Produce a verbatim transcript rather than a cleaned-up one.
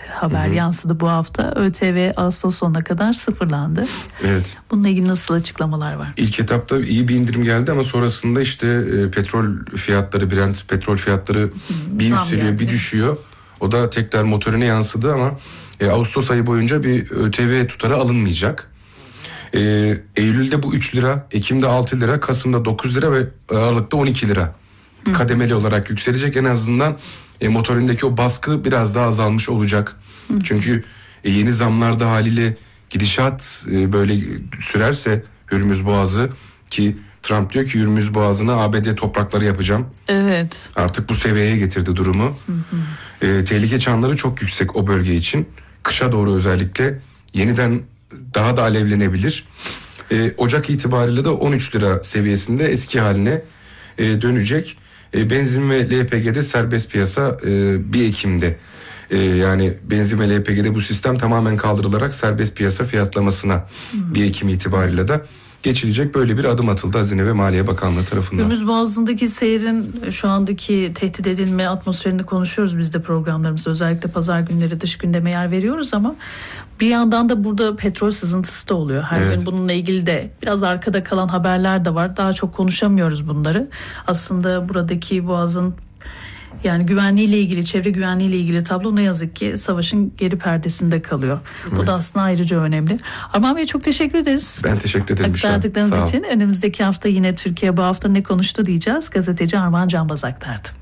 haber hı hı. yansıdı bu hafta. ÖTV Ağustos sonuna kadar sıfırlandı. Evet. Bununla ilgili nasıl açıklamalar var? İlk etapta iyi bir indirim geldi ama sonrasında işte e, petrol fiyatları, Brent petrol fiyatları hı, bir yükseliyor, bir düşüyor. O da tekrar motorine yansıdı ama e, Ağustos ayı boyunca bir ÖTV tutarı alınmayacak. E, Eylül'de bu üç lira, Ekim'de altı lira, Kasım'da dokuz lira ve Aralık'ta on iki lira. Hı. Kademeli olarak yükselecek. En azından e, motorindeki o baskı biraz daha azalmış olacak. Hı. Çünkü e, yeni zamlarda haliyle gidişat e, böyle sürerse Hürmüz Boğazı, ki Trump diyor ki Hürmüz Boğazı'na A B D toprakları yapacağım. Evet. Artık bu seviyeye getirdi durumu. Hı hı. E, tehlike çanları çok yüksek o bölge için. Kışa doğru özellikle yeniden daha da alevlenebilir. E, Ocak itibariyle de on üç lira seviyesinde eski haline e, dönecek. E, benzin ve L P G'de serbest piyasa e, bir Ekim'de. E, yani benzin ve L P G'de bu sistem tamamen kaldırılarak serbest piyasa fiyatlamasına hmm. bir Ekim itibariyle de geçilecek, böyle bir adım atıldı Hazine ve Maliye Bakanlığı tarafından. Hürmüz Boğazı'ndaki seyrin şu andaki tehdit edilme atmosferini konuşuyoruz biz de programlarımızda. Özellikle pazar günleri dış gündeme yer veriyoruz ama bir yandan da burada petrol sızıntısı da oluyor. Her evet. gün bununla ilgili de biraz arkada kalan haberler de var. Daha çok konuşamıyoruz bunları. Aslında buradaki boğazın yani güvenliğiyle ilgili, çevre güvenliğiyle ilgili tablo ne yazık ki savaşın geri perdesinde kalıyor. Evet. Bu da aslında ayrıca önemli. Armağan Bey çok teşekkür ederiz. Ben teşekkür ederim. Aktardıklarınız için. Önümüzdeki hafta yine Türkiye bu hafta ne konuştu diyeceğiz. Gazeteci Armağan Canbaz aktardı.